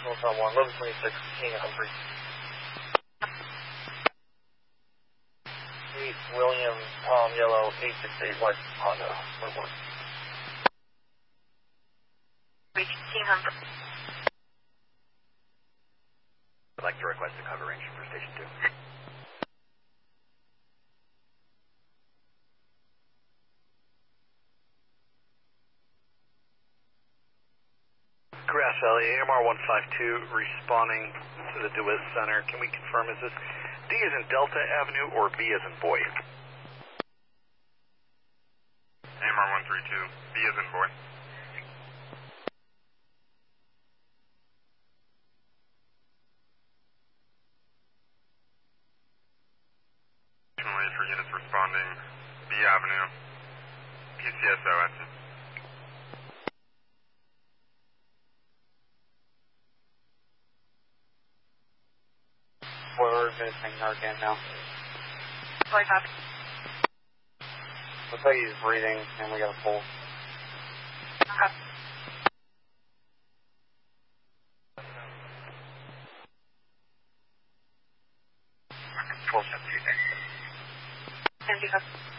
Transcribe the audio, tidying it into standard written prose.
National Sun 1, 1126, King Humphrey. 8 William Tom Yellow 868 White Honda. Report. King Humphrey. I'd like to request a cover range for Station 2. Grass Valley, AMR 152 responding to the DeWitt Center. Can we confirm, is this D as in Delta Avenue or B as in boy? AMR 132, B as in boy. For units responding, B Avenue, PCSO exit. We're finishing Narcan now. Boy, copy. Looks like he's breathing, and we got a pulse. Okay. Pulse at 2. Thank you.